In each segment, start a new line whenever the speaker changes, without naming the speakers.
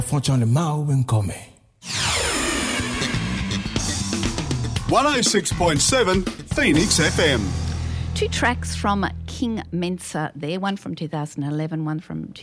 Fọchọn Mao Winkome.
106.7 Phoenix FM.
Two tracks from King Mensa there, one from 2011, one from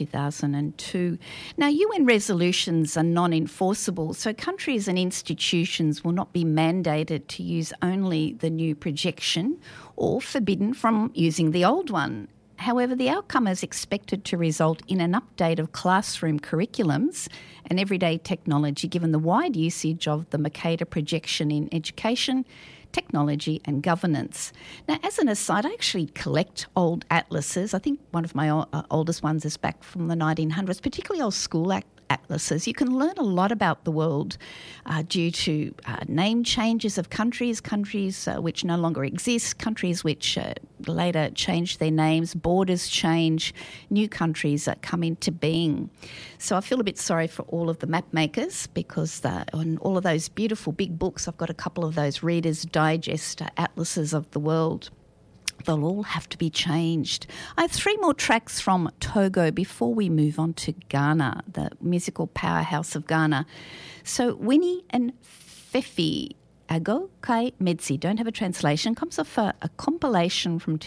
2002. Now, UN resolutions are non-enforceable, so countries and institutions will not be mandated to use only the new projection or forbidden from using the old one. However, the outcome is expected to result in an update of classroom curriculums and everyday technology, given the wide usage of the Mercator projection in education, technology and governance. Now, as an aside, I actually collect old atlases. I think one of my oldest ones is back from the 1900s, particularly old school atlases. You can learn a lot about the world due to name changes of countries which no longer exist, countries which later changed their names, borders change, new countries come into being. So I feel a bit sorry for all of the map makers because on all of those beautiful big books, I've got a couple of those Reader's Digest atlases of the world. They'll all have to be changed. I have three more tracks from Togo before we move on to Ghana, the musical powerhouse of Ghana. So Winnie and Fefi Ago Kai Medzi, don't have a translation, comes off a compilation from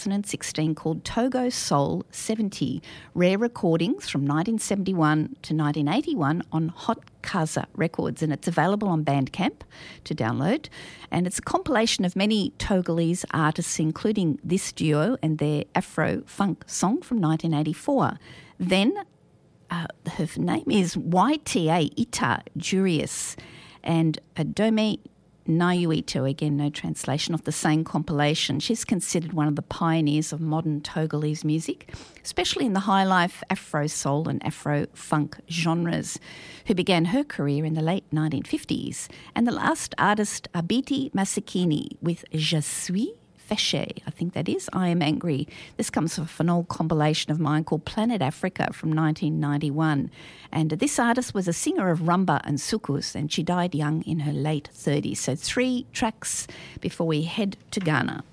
2016 called Togo Soul 70, rare recordings from 1971 to 1981 on Hot Kaza Records, and it's available on Bandcamp to download. And it's a compilation of many Togolese artists, including this duo and their Afro-funk song from 1984. Then her name is YTA Ita Jurius and Adome Nayuito, again, no translation, of the same compilation. She's considered one of the pioneers of modern Togolese music, especially in the high life, Afro soul and Afro funk genres, who began her career in the late 1950s. And the last artist, Abiti Masikini, with Je suis Fâché, I think that is, I Am Angry. This comes off an old compilation of mine called Planet Africa from 1991. And this artist was a singer of rumba and soukous, and she died young in her late 30s. So three tracks before we head to Ghana.